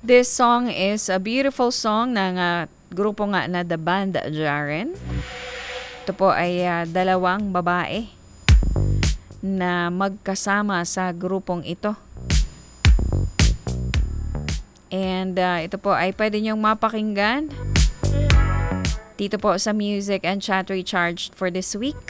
This song is a beautiful song ng grupo nga na The Band Jaren. Ito po ay dalawang babae na magkasama sa grupong ito. And ito po ay pwede niyong mapakinggan dito po sa Music and Chat Recharged for this week.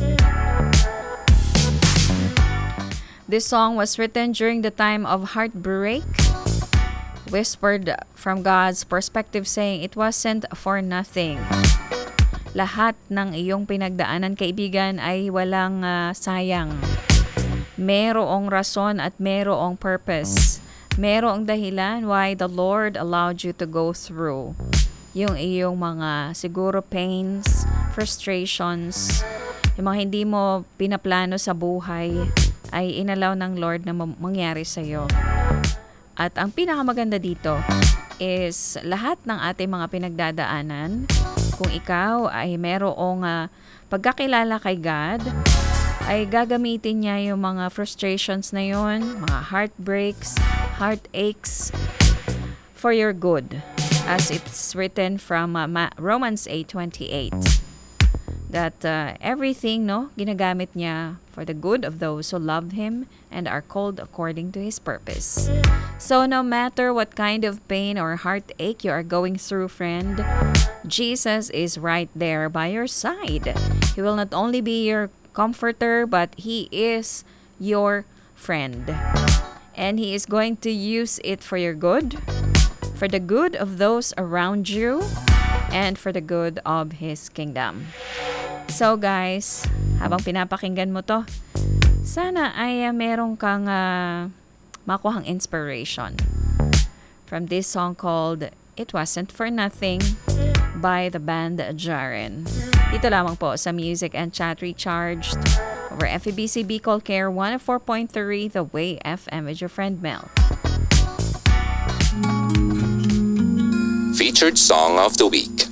This song was written during the time of heartbreak, whispered from God's perspective saying, it wasn't for nothing. Lahat ng iyong pinagdaanan, kaibigan, ay walang sayang. Merong rason at merong purpose. Merong dahilan why the Lord allowed you to go through yung iyong mga siguro pains, frustrations, yung mga hindi mo pinaplano sa buhay ay inalaw ng Lord na mangyari sa'yo. At ang pinakamaganda dito is lahat ng ating mga pinagdadaanan, kung ikaw ay merong pagkakilala kay God, ay gagamitin niya yung mga frustrations na yun, mga heartbreaks, heartaches, for your good. As it's written from Romans 8:28. That everything, ginagamit niya for the good of those who love Him and are called according to His purpose. So no matter what kind of pain or heartache you are going through, friend, Jesus is right there by your side. He will not only be your comforter, but He is your friend. And He is going to use it for your good, for the good of those around you, and for the good of His kingdom. So guys, habang pinapakinggan mo to, sana ay meron kang makuhang inspiration from this song called It Wasn't For Nothing by the Band Jaren. Dito lamang po sa Music and Chat Recharged over FEBC Bicol Care 104.3 The Way FM with your friend Mel. Featured Song of the Week.